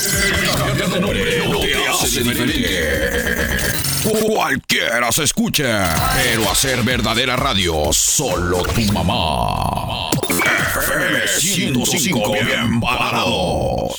Cambiar de nombre no te hace diferente. Cualquiera se escucha, pero hacer verdadera radio, solo tu mamá. FM 105, bien parados.